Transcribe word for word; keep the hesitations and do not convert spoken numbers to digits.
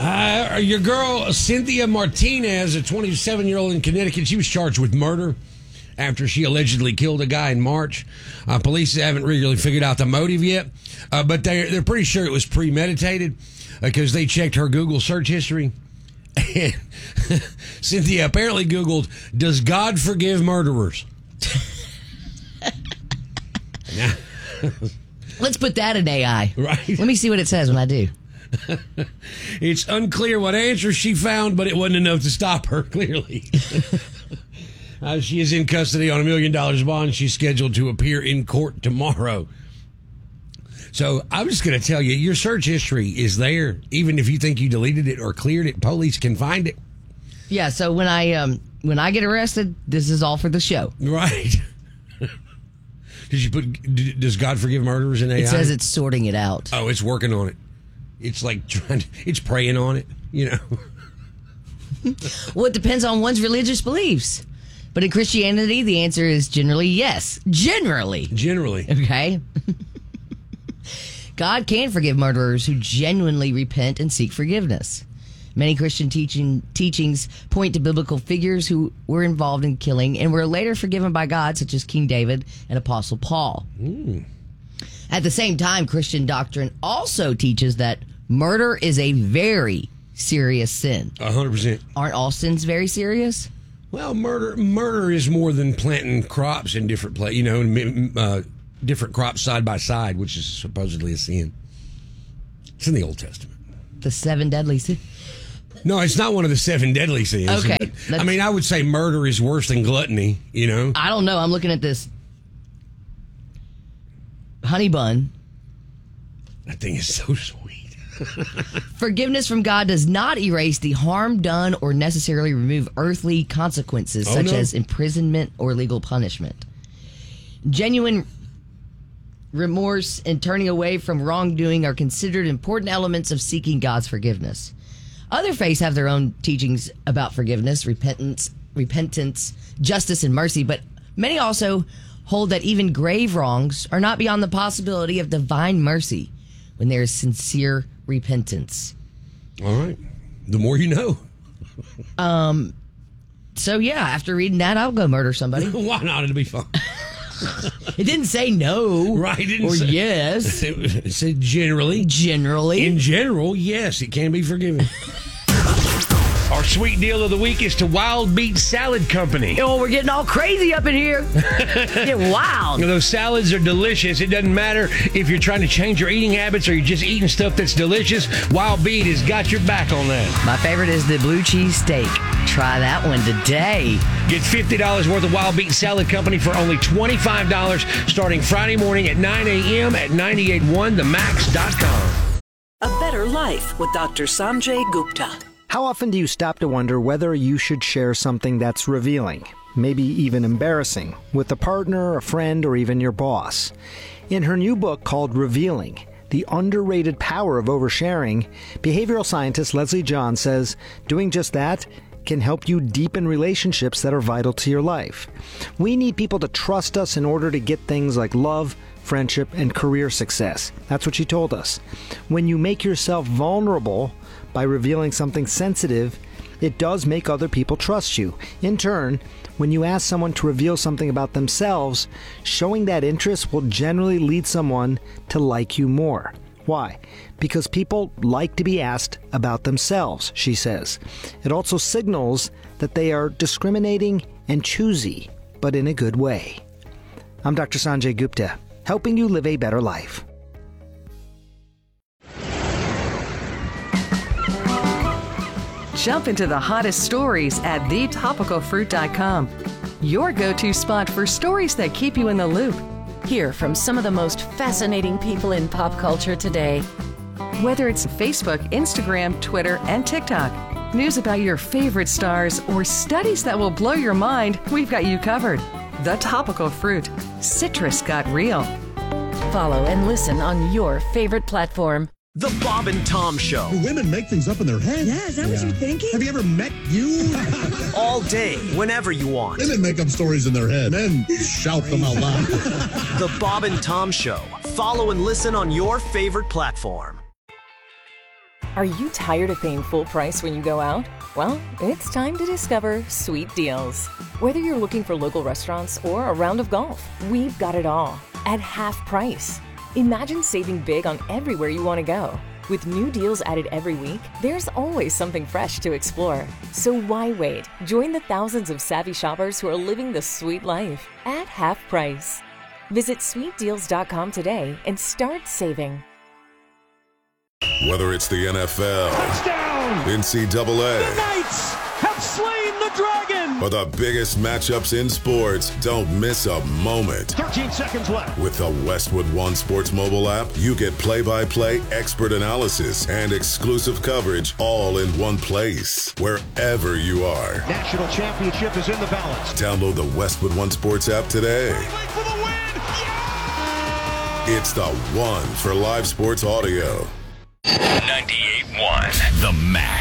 Uh, your girl, Cynthia Martinez, a twenty-seven-year-old in Connecticut, she was charged with murder after she allegedly killed a guy in March. Uh, police haven't really figured out the motive yet, uh, but they're, they're pretty sure it was premeditated because uh, they checked her Google search history. And Cynthia apparently Googled, "Does God forgive murderers?" Let's put that in A I. Right. Let me see what it says when I do. It's unclear what answer she found, but it wasn't enough to stop her, clearly. uh, she is in custody on a million dollars bond. She's scheduled to appear in court tomorrow. So I'm just going to tell you, your search history is there. Even if you think you deleted it or cleared it, police can find it. Yeah, so when I um, when I get arrested, this is all for the show. Right. Did you put, does God forgive murderers in A I? It says it's sorting it out. Oh, it's working on it. It's like trying to, it's preying on it, you know. Well, it depends on one's religious beliefs. But in Christianity, the answer is generally yes. Generally. Generally. Okay. God can forgive murderers who genuinely repent and seek forgiveness. Many Christian teaching, teachings point to biblical figures who were involved in killing and were later forgiven by God, such as King David and Apostle Paul. Mm. At the same time, Christian doctrine also teaches that murder is a very serious sin. A hundred percent. Aren't all sins very serious? Well, murder murder is more than planting crops in different places, you know, uh, different crops side by side, which is supposedly a sin. It's in the Old Testament. The seven deadly sins? No, it's not one of the seven deadly sins. Okay. But, I mean, I would say murder is worse than gluttony, you know? I don't know. I'm looking at this honey bun. That thing is so sweet. Forgiveness from God does not erase the harm done or necessarily remove earthly consequences, Oh, such no. as imprisonment or legal punishment. Genuine remorse and turning away from wrongdoing are considered important elements of seeking God's forgiveness. Other faiths have their own teachings about forgiveness, repentance, repentance, justice, and mercy, but many also hold that even grave wrongs are not beyond the possibility of divine mercy when there is sincere repentance. All right. The more you know. Um. So, yeah, after reading that, I'll go murder somebody. Why not? It'll be fun. It didn't say no. Right. It didn't or say, yes. It said generally. Generally. In general, yes, it can be forgiven. Our sweet deal of the week is to Wild Beet Salad Company. Oh, we're getting all crazy up in here. Getting wild. You know, those salads are delicious. It doesn't matter if you're trying to change your eating habits or you're just eating stuff that's delicious. Wild Beet has got your back on that. My favorite is the blue cheese steak. Try that one today. Get fifty dollars worth of Wild Beet Salad Company for only twenty-five dollars starting Friday morning at nine a.m. at nine eight one the max dot com. A Better Life with Doctor Sanjay Gupta. How often do you stop to wonder whether you should share something that's revealing, maybe even embarrassing, with a partner, a friend, or even your boss? In her new book called Revealing, The Underrated Power of Oversharing, behavioral scientist Leslie John says doing just that can help you deepen relationships that are vital to your life. We need people to trust us in order to get things like love, friendship, and career success. That's what she told us. When you make yourself vulnerable by revealing something sensitive, it does make other people trust you. In turn, when you ask someone to reveal something about themselves, showing that interest will generally lead someone to like you more. Why? Because people like to be asked about themselves, she says. It also signals that they are discriminating and choosy, but in a good way. I'm Doctor Sanjay Gupta, helping you live a better life. Jump into the hottest stories at the topical fruit dot com. Your go-to spot for stories that keep you in the loop. Hear from some of the most fascinating people in pop culture today. Whether it's Facebook, Instagram, Twitter, and TikTok, news about your favorite stars, or studies that will blow your mind, we've got you covered. The Topical Fruit. Citrus got real. Follow and listen on your favorite platform. The Bob and Tom Show. Do women make things up in their head? Yeah, is that yeah. what you're thinking? Have you ever met you? All day, whenever you want. Women make up stories in their head. Men shout them out loud. The Bob and Tom Show. Follow and listen on your favorite platform. Are you tired of paying full price when you go out? Well, it's time to discover Sweet Deals. Whether you're looking for local restaurants or a round of golf, we've got it all at half price. Imagine saving big on everywhere you want to go. With new deals added every week, there's always something fresh to explore. So why wait? Join the thousands of savvy shoppers who are living the sweet life at half price. Visit sweet deals dot com today and start saving. Whether it's the N F L, touchdown, N C double A, the Knights have slain the dragon, or the biggest matchups in sports, don't miss a moment. thirteen seconds left. With the Westwood One Sports mobile app, you get play-by-play expert analysis and exclusive coverage all in one place, wherever you are. National championship is in the balance. Download the Westwood One Sports app today. For the win! Yeah! It's the one for live sports audio. ninety-eight point one The Max.